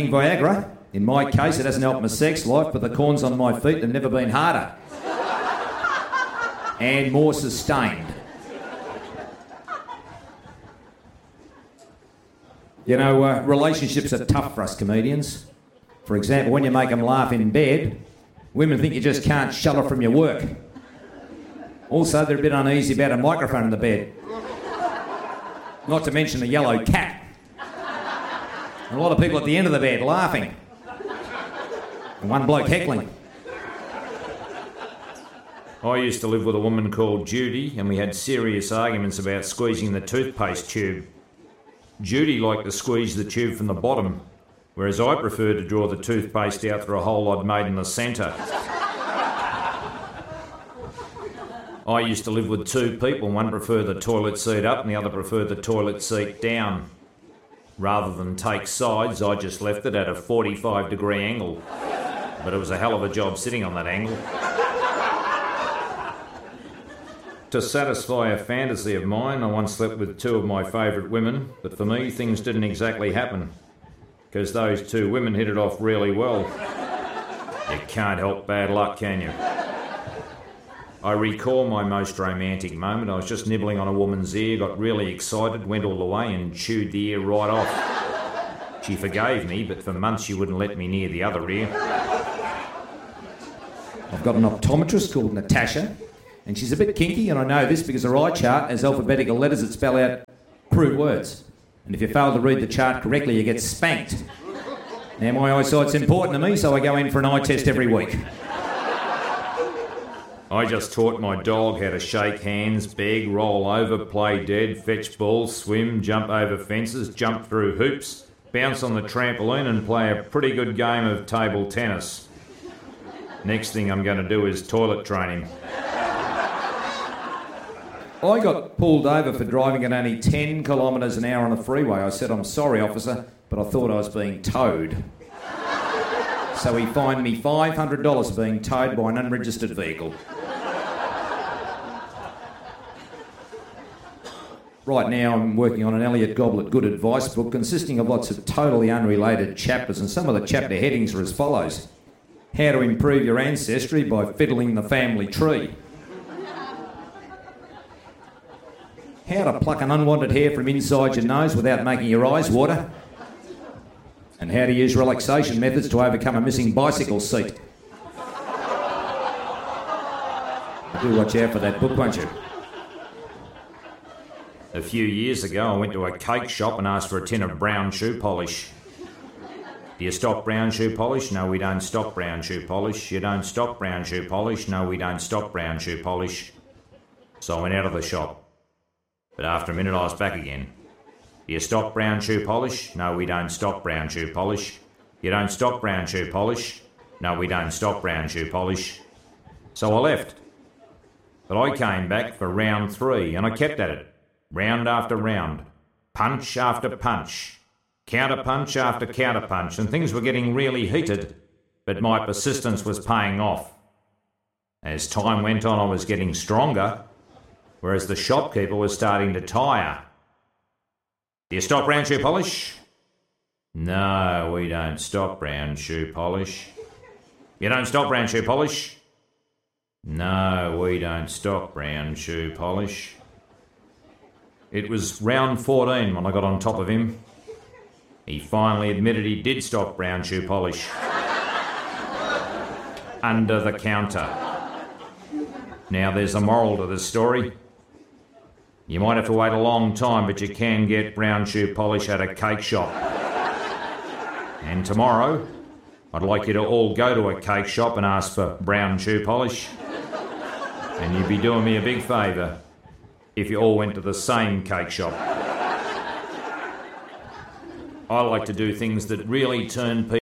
taking Viagra. In my case, it hasn't helped my sex life, but the corns on my feet have never been harder. And more sustained. You know, relationships are tough for us comedians. For example, when you make them laugh in bed, women think you just can't shut off from your work. Also, they're a bit uneasy about a microphone in the bed. Not to mention a yellow cat. And a lot of people at the end of the bed laughing. And one bloke heckling. I used to live with a woman called Judy, and we had serious arguments about squeezing the toothpaste tube. Judy liked to squeeze the tube from the bottom, whereas I preferred to draw the toothpaste out through a hole I'd made in the centre. I used to live with two people. One preferred the toilet seat up and the other preferred the toilet seat down. Rather than take sides, I just left it at a 45-degree angle. But it was a hell of a job sitting on that angle. To satisfy a fantasy of mine, I once slept with two of my favourite women, but for me, things didn't exactly happen, because those two women hit it off really well. You can't help bad luck, can you? I recall my most romantic moment. I was just nibbling on a woman's ear, got really excited, went all the way and chewed the ear right off. She forgave me, but for months she wouldn't let me near the other ear. I've got an optometrist called Natasha, and she's a bit kinky, and I know this because her eye chart has alphabetical letters that spell out crude words. And if you fail to read the chart correctly, you get spanked. Now, my eyesight's important to me, so I go in for an eye test every week. I just taught my dog how to shake hands, beg, roll over, play dead, fetch balls, swim, jump over fences, jump through hoops, bounce on the trampoline and play a pretty good game of table tennis. Next thing I'm going to do is toilet train him. I got pulled over for driving at only 10 kilometres an hour on the freeway. I said, "I'm sorry, officer, but I thought I was being towed." So he fined me $500 for being towed by an unregistered vehicle. Right now I'm working on an Elliot Goblet Good Advice book consisting of lots of totally unrelated chapters, and some of the chapter headings are as follows. How to improve your ancestry by fiddling the family tree. How to pluck an unwanted hair from inside your nose without making your eyes water. And how to use relaxation methods to overcome a missing bicycle seat. Do watch out for that book, won't you? A few years ago, I went to a cake shop and asked for a tin of brown shoe polish. Do you stock brown shoe polish? No, we don't stock brown shoe polish. You don't stock brown shoe polish? No, we don't stock brown shoe polish. So I went out of the shop. But after a minute, I was back again. Do you stock brown shoe polish? No, we don't stock brown shoe polish. You don't stock brown shoe polish? No, we don't stock brown shoe polish. So I left. But I came back for round 3 and I kept at it. Round after round. Punch after punch. Counter punch after counter punch. And things were getting really heated, but my persistence was paying off. As time went on, I was getting stronger, whereas the shopkeeper was starting to tire. Do you stock brown shoe polish? No, we don't stock brown shoe polish. You don't stock brown shoe polish? No, we don't stock brown shoe polish. It was round 14 when I got on top of him. He finally admitted he did stock brown shoe polish. Under the counter. Now there's a moral to this story. You might have to wait a long time, but you can get brown shoe polish at a cake shop. And tomorrow, I'd like you to all go to a cake shop and ask for brown shoe polish. And you'd be doing me a big favour if you all went to the same cake shop. I like to do things that really turn people